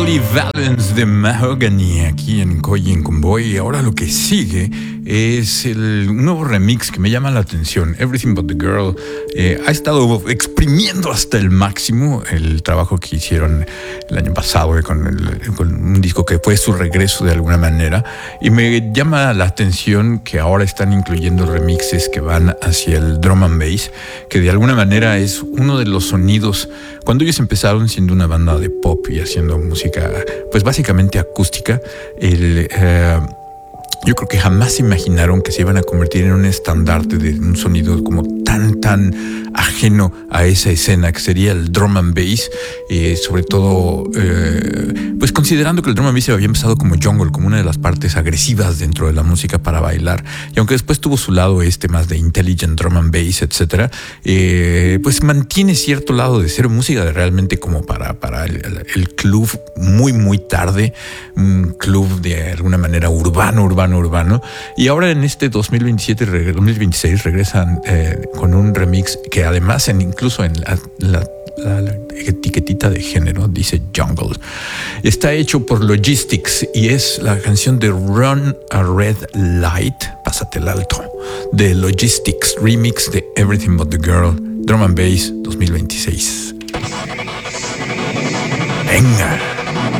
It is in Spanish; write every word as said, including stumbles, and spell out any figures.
Billy Valens de Mahogany aquí en Coy en Convoy. Y ahora lo que sigue es el nuevo remix que me llama la atención. Everything But The Girl eh, ha estado exprimiendo hasta el máximo el trabajo que hicieron el año pasado eh, con, el, con un disco que fue su regreso de alguna manera. Y me llama la atención que ahora están incluyendo remixes que van hacia el drum and bass, que de alguna manera es uno de los sonidos. Cuando ellos empezaron siendo una banda de pop y haciendo música, pues básicamente acústica, el... Eh, Yo creo que jamás se imaginaron que se iban a convertir en un estandarte de un sonido como tan, tan ajeno a esa escena que sería el drum and bass, eh, sobre todo, eh, pues considerando que el drum and bass había empezado como jungle, como una de las partes agresivas dentro de la música para bailar, y aunque después tuvo su lado este más de intelligent drum and bass, etcétera, eh, pues mantiene cierto lado de ser música de realmente como para, para el, el, el club muy, muy tarde, un club de alguna manera urbano, urbano, urbano, y ahora en este dos mil veintisiete, dos mil veintiséis regresan eh, con un remix que además en, incluso en la, la, la, la etiquetita de género dice jungle. Está hecho por Logistics y es la canción de Run a Red Light, pásate el alto, de Logistics, remix de Everything But The Girl, Drum and Bass dos mil veintiséis. Venga.